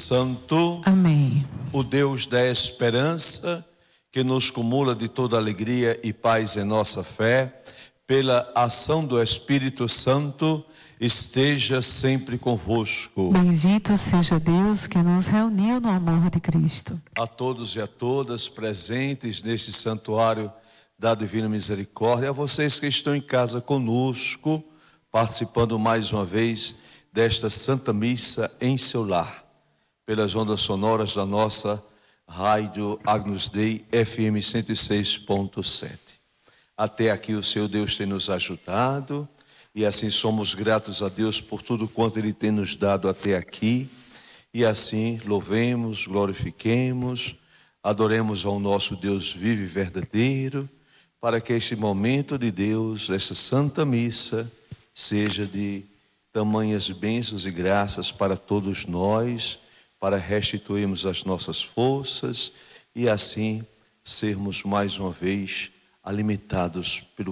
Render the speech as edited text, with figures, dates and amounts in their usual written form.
Santo. Amém. O Deus da esperança, que nos cumula de toda alegria e paz em nossa fé, pela ação do Espírito Santo, esteja sempre convosco. Bendito seja Deus que nos reuniu no amor de Cristo. A todos e a todas presentes neste santuário da Divina Misericórdia, a vocês que estão em casa conosco, participando mais uma vez desta Santa Missa em seu lar, pelas ondas sonoras da nossa Rádio Agnus Dei FM 106.7. Até aqui o Senhor Deus tem nos ajudado e assim somos gratos a Deus por tudo quanto Ele tem nos dado até aqui, e assim louvemos, glorifiquemos, adoremos ao nosso Deus vivo e verdadeiro, para que este momento de Deus, esta Santa Missa, seja de tamanhas bênçãos e graças para todos nós, para restituirmos as nossas forças e assim sermos mais uma vez alimentados pelo